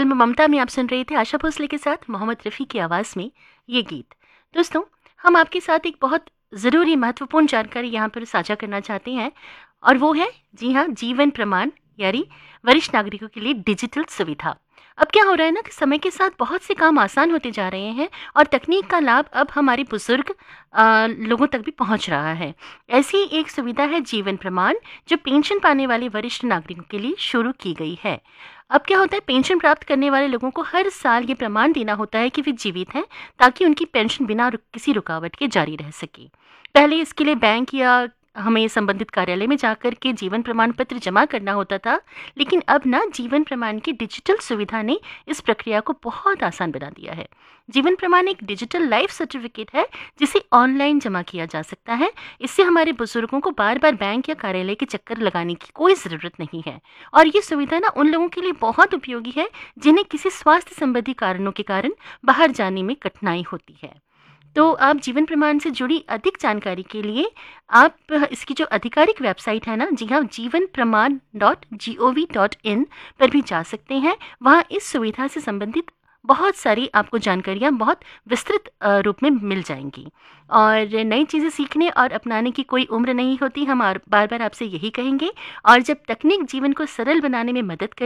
Film ममता में आप सुन रहे थे आशा भोसले के साथ मोहम्मद रफ़ी की आवाज़ में ये गीत। दोस्तों, हम आपके साथ एक बहुत ज़रूरी महत्वपूर्ण जानकारी यहाँ पर साझा करना चाहते हैं और वो है, जी हाँ, जीवन प्रमाण यानी वरिष्ठ नागरिकों के लिए डिजिटल सुविधा। अब क्या हो रहा है ना कि समय के साथ बहुत से काम आसान होते जा रहे हैं और तकनीक का लाभ अब हमारे बुजुर्ग लोगों तक भी पहुंच रहा है। ऐसी ही एक सुविधा है जीवन प्रमाण, जो पेंशन पाने वाले वरिष्ठ नागरिकों के लिए शुरू की गई है। अब क्या होता है, पेंशन प्राप्त करने वाले लोगों को हर साल ये प्रमाण देना होता है कि वे जीवित हैं, ताकि उनकी पेंशन बिना किसी रुकावट के जारी रह सके। पहले इसके लिए बैंक या हमें संबंधित कार्यालय में जाकर के जीवन प्रमाण पत्र जमा करना होता था, लेकिन अब ना जीवन प्रमाण की डिजिटल सुविधा ने इस प्रक्रिया को बहुत आसान बना दिया है। जीवन प्रमाण एक डिजिटल लाइफ सर्टिफिकेट है, जिसे ऑनलाइन जमा किया जा सकता है। इससे हमारे बुजुर्गों को बार बार बैंक या कार्यालय के चक्कर लगाने की कोई ज़रूरत नहीं है। और ये सुविधा ना उन लोगों के लिए बहुत उपयोगी है जिन्हें किसी स्वास्थ्य संबंधी कारणों के कारण बाहर जाने में कठिनाई होती है। तो आप जीवन प्रमाण से जुड़ी अधिक जानकारी के लिए आप इसकी जो आधिकारिक वेबसाइट है ना, जी हाँ, जीवन प्रमाण .gov.in पर भी जा सकते हैं। वहाँ इस सुविधा से संबंधित बहुत सारी आपको जानकारियाँ बहुत विस्तृत रूप में मिल जाएंगी। और नई चीज़ें सीखने और अपनाने की कोई उम्र नहीं होती, हम बार बार आपसे यही कहेंगे। और जब तकनीक जीवन को सरल बनाने में मदद